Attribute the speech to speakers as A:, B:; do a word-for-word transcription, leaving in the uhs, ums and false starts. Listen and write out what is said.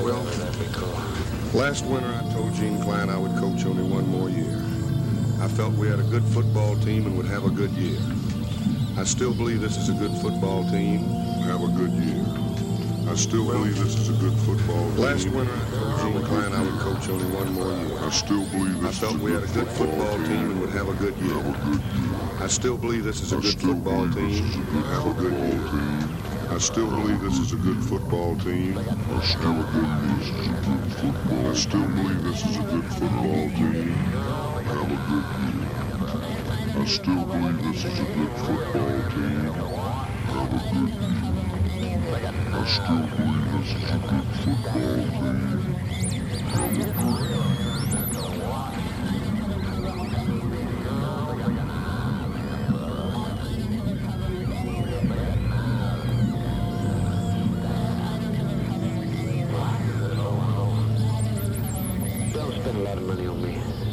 A: Well, last winter I told Gene Klein I would coach only one more year. I felt we had a good football team and would have a good year. I still believe this is a good football team.
B: Have a good year. I still well, believe this is a good football team.
A: Last winter I told Gene Klein I would coach only one more year.
B: I still believe this
A: I felt
B: is a
A: we
B: good
A: had a good football team, team and would have a good year.
B: Have a good year.
A: I still believe this is a
B: I
A: good football team.
B: Have a good year. Team. I still believe this is a good football team. I still believe this is a good football. I still believe this is a good football team. Have a good year. I still believe this is a good football team. Have a good year. I still believe this is a good football team. Have a good year.
C: Don't spend a lot of money on me.